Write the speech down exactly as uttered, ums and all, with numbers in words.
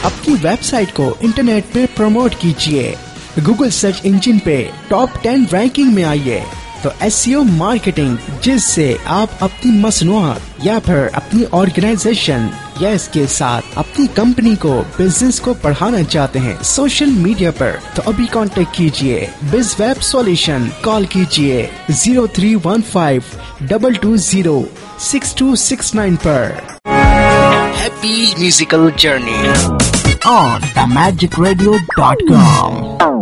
अपनी वेबसाइट को इंटरनेट पे प्रमोट कीजिए, गूगल सर्च इंजिन पे टॉप टेन रैंकिंग में आइए। तो एसईओ मार्केटिंग, जिससे आप अपनी मसनूआत या फिर अपनी ऑर्गेनाइजेशन या इसके साथ अपनी कंपनी को, बिजनेस को बढ़ाना चाहते हैं सोशल मीडिया पर, तो अभी कांटेक्ट कीजिए बिज वेब सॉल्यूशन। कॉल कीजिए zero three one five double two zero six to six nine पर। Happy musical journey on the magic radio dot com.